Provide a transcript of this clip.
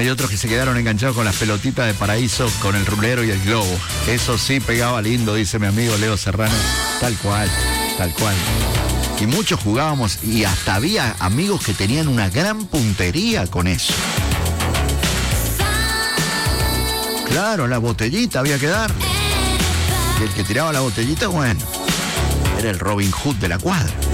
Hay otros que se quedaron enganchados con las pelotitas de Paraíso, con el rulero y el globo. Eso sí pegaba lindo, dice mi amigo Leo Serrano. Tal cual, tal cual. Y muchos jugábamos y hasta había amigos que tenían una gran puntería con eso. Claro, la botellita había que dar. Y el que tiraba la botellita, bueno, era el Robin Hood de la cuadra.